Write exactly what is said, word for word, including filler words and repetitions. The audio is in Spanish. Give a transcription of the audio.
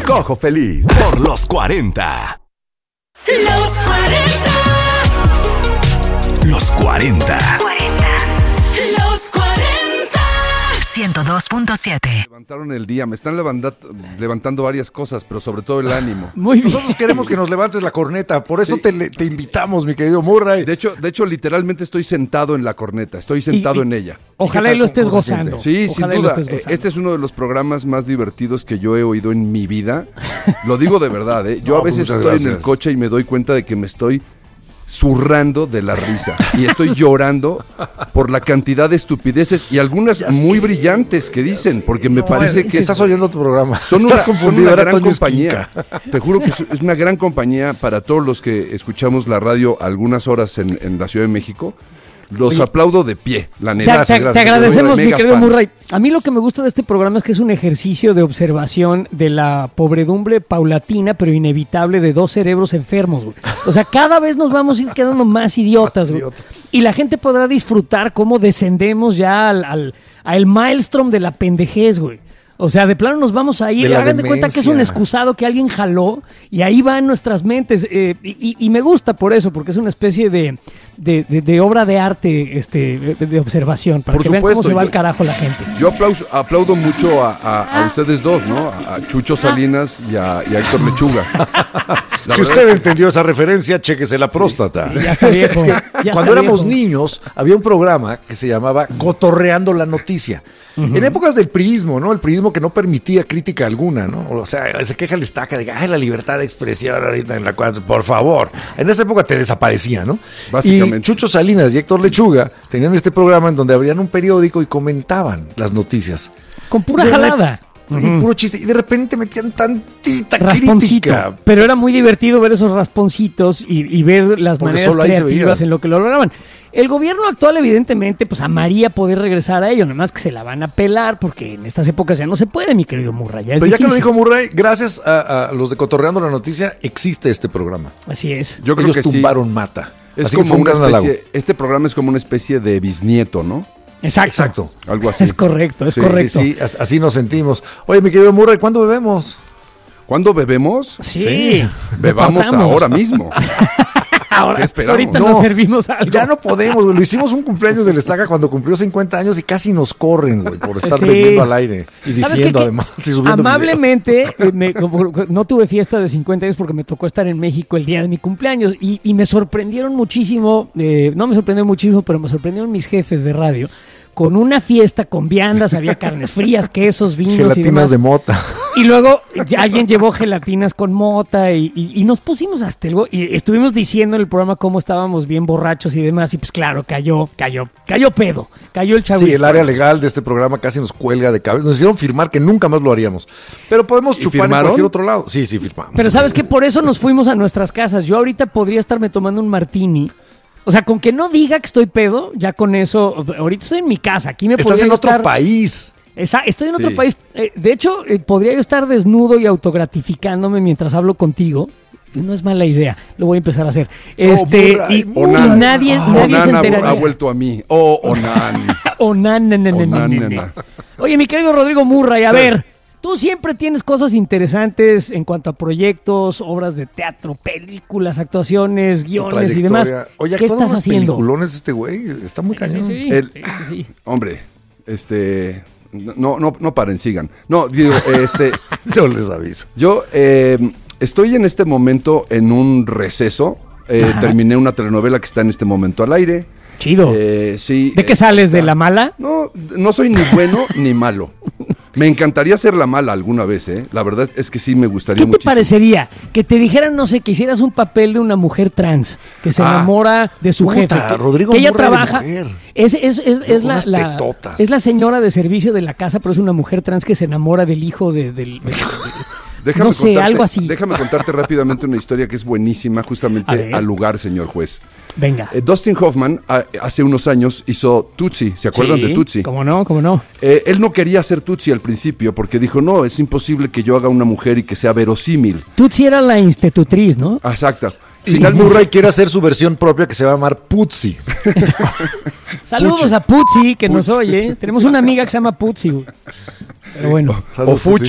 Cojo Feliz por los cuarenta. Los cuarenta. Los cuarenta. Los cuarenta. ciento dos punto siete. Levantaron el día, me están levanta- levantando varias cosas, pero sobre todo el ánimo. Muy bien. Nosotros queremos que nos levantes la corneta, por eso Sí. te, le- te invitamos, mi querido Murray. De hecho, de hecho, literalmente estoy sentado en la corneta, estoy sentado Y- y- en ella. Ojalá ¿Qué y lo tal? estés ¿Cómo se gozando. Sí, sin Ojalá y lo duda. estés Eh, gozando. Este es uno de los programas más divertidos que yo he oído en mi vida. Lo digo de verdad, ¿eh? Yo No, a veces pues muchas estoy en el gracias. coche y me doy cuenta de que me estoy zurrando de la risa. Y estoy llorando por la cantidad de estupideces y algunas muy brillantes que dicen, porque me No, parece es- que estás oyendo tu programa. Son Estás una, son confundido, una era gran Toño compañía. Esquinca. Te juro que es, es una gran compañía para todos los que escuchamos la radio algunas horas en, en la Ciudad de México. Los Oye, aplaudo de pie, la Te, neta. te- Gracias, te gracias. agradecemos, Soy mi mega querido fan. Murray. A mí lo que me gusta de este programa es que es un ejercicio de observación de la pobredumbre paulatina, pero inevitable, de dos cerebros enfermos, güey. O sea, cada vez nos vamos a ir quedando más idiotas, güey. Idiota. Y la gente podrá disfrutar cómo descendemos ya al, al, al maelstrom de la pendejez, güey. O sea, de plano nos vamos a ir. De la Hagan de cuenta que es un demencia. excusado que alguien jaló y ahí va en nuestras mentes. eh, y, y- y me gusta por eso, porque es una especie de, de, de- de obra de arte, este, de, de observación, para Por que vean supuesto, cómo se va yo- al carajo la gente. Yo aplauso- aplaudo mucho a, a- a ustedes dos, ¿no? A a Chucho Salinas y a, y a Héctor Lechuga. La Si verdad usted es que- entendió esa referencia, chéquese la próstata. Ya está viejo. Es que ya cuando está éramos viejo. niños, había un programa que se llamaba Cotorreando la Noticia. En épocas del priismo, ¿no? El priismo que no permitía crítica alguna, ¿no? O sea, se queja el estaca de, ay, la libertad de expresión ahorita en la cual, por favor. En esa época te desaparecía, ¿no? Básicamente. Y Chucho Salinas y Héctor Lechuga tenían este programa en donde abrían un periódico y comentaban las noticias. Con pura De rep- jalada. Y puro chiste. Y de repente metían tantita Rasponcito. crítica. Pero era muy divertido ver esos rasponcitos y, y ver las Porque maneras solo ahí se creativas veía. en lo que lo lograban. El gobierno actual, evidentemente, pues amaría poder regresar a ello, nada más que se la van a pelar, porque en estas épocas ya no se puede, mi querido Murray. Ya es Pero ya que lo difícil. dijo Murray, gracias a, a los de Cotorreando la Noticia, existe este programa. Así es. Yo creo Ellos que sí. tumbaron Mata. Es Así que como fue un una gran halago. especie, este programa es como una especie de bisnieto, ¿no? Exacto. Exacto. Algo así. Es correcto, es Sí, correcto. Sí, as- así nos sentimos. Oye, mi querido Murray, ¿cuándo bebemos? ¿Cuándo bebemos? Sí. Bebamos Repartamos. ahora mismo. Ahora, ¿Qué esperamos? ahorita No, nos servimos algo. Ya no podemos, güey. Lo hicimos un cumpleaños del Estaca cuando cumplió cincuenta años y casi nos corren, güey, por estar Sí. bebiendo al aire y ¿Sabes diciendo qué? además. y subiendo Amablemente, eh, me- como- no tuve fiesta de cincuenta años porque me tocó estar en México el día de mi cumpleaños y, y me sorprendieron muchísimo, eh, no me sorprendió muchísimo, pero me sorprendieron mis jefes de radio con una fiesta con viandas, había carnes frías, quesos, vinos y gelatinas demás. de mota. Y luego ya alguien llevó gelatinas con mota y, y- y nos pusimos hasta el... go- Y estuvimos diciendo en el programa cómo estábamos bien borrachos y demás. Y pues claro, cayó, cayó, cayó pedo. Cayó el chavo. Sí, el área legal de este programa casi nos cuelga de cabeza. Nos hicieron firmar que nunca más lo haríamos. Pero podemos ¿Y chupar en firmaron? cualquier otro lado. Sí, sí, firmamos. Pero sabes que por eso nos fuimos a nuestras casas. Yo ahorita podría estarme tomando un martini. O sea, con que no diga que estoy pedo, ya con eso... Ahorita estoy en mi casa. Aquí me Estás podría en yo otro estar- país. Esa- estoy en Sí. otro país. Eh, de hecho, eh, podría yo estar desnudo y autogratificándome mientras hablo contigo. No es mala idea. Lo voy a empezar a hacer. Este, Murray, y, Onan. y nadie, nadie se Onan ha, enteraría. ha vuelto a mí. Oh, Onan. Onan, na, na, na, na, Onan, na, nena. na. Oye, mi querido Rodrigo Murray, a Sí. ver, tú siempre tienes cosas interesantes en cuanto a proyectos, obras de teatro, películas, actuaciones, guiones y demás. Oye, ¿Qué estás haciendo? peliculones este güey. Está muy Sí, cañón. sí, El- sí, sí, sí. Hombre, este... No, no, no paren, sigan. No, digo, este... Yo les aviso. Yo eh, estoy en este momento en un receso. Eh, Ajá. terminé una telenovela que está en este momento al aire. Chido. Eh, sí. ¿De qué eh, sales? está- ¿De la mala? No, no soy ni bueno ni malo. Me encantaría ser la mala alguna vez, ¿eh? La verdad es que sí me gustaría ¿Qué te muchísimo. parecería? Que te dijeran, no sé, que hicieras un papel de una mujer trans que se Ah. enamora de su Puta, jefe. Que, Rodrigo que ella Murray de trabaja. mujer. Es, es, es, es la, Unas la- tetotas. es la señora de servicio de la casa, pero es una mujer trans que se enamora del hijo de, del. del- Déjame no sé, contarte- algo así. Déjame contarte rápidamente una historia que es buenísima, A justamente ver. al lugar, señor juez. Venga. Eh, Dustin Hoffman a- hace unos años hizo Tootsie, ¿se acuerdan Sí, de Tootsie? ¿Cómo no? ¿Cómo no? Eh, él no quería hacer Tootsie al principio porque dijo, no, es imposible que yo haga una mujer y que sea verosímil. Tutsi era la institutriz, ¿no? Ah, exacto. Y Finalmente, Murray quiere hacer su versión propia que se va a llamar Putzi. Saludos a Putsi, que nos oye. Tenemos una amiga que se llama Putsi. güey. Pero bueno. o Fuchi.